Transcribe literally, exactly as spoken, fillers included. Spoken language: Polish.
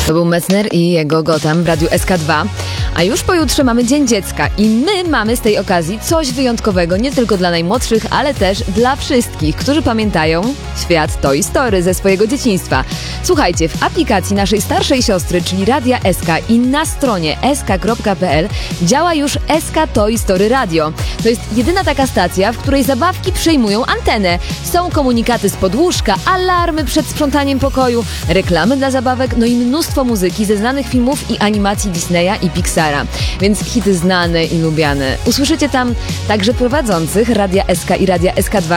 To był Messner i jego Gotham w Radiu S K dwa. A już pojutrze mamy Dzień Dziecka i my mamy z tej okazji coś wyjątkowego nie tylko dla najmłodszych, ale też dla wszystkich, którzy pamiętają świat Toy Story ze swojego dzieciństwa. Słuchajcie, w aplikacji naszej starszej siostry, czyli Radia S K i na stronie s k kropka p l działa już S K Toy Story Radio. To jest jedyna taka stacja, w której zabawki przejmują antenę. Są komunikaty z podłóżka, alarmy przed sprzątaniem pokoju, reklamy dla zabawek, no i mnóstwo muzyki ze znanych filmów i animacji Disneya i Pixara. Więc hity znane i lubiane. Usłyszycie tam także prowadzących Radia S K i Radia S K dwa,